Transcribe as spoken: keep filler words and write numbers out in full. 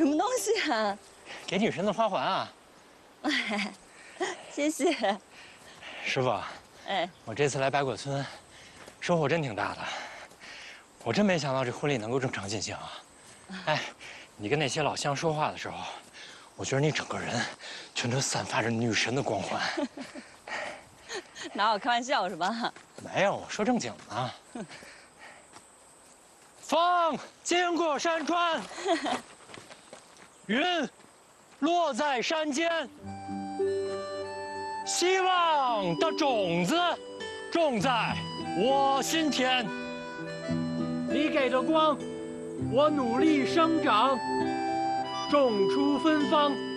什么东西啊？ 给女神的花环啊！ 哎，谢谢。 师傅，哎，我这次来百果村，收获真挺大的。我真没想到这婚礼能够正常进行啊！哎，你跟那些老乡说话的时候，我觉得你整个人全都散发着女神的光环。 拿我开玩笑是吧？ 没有，我说正经的。风经过山川，云落在山间。希望的种子种在我心田。你给的光，我努力生长，种出芬芳。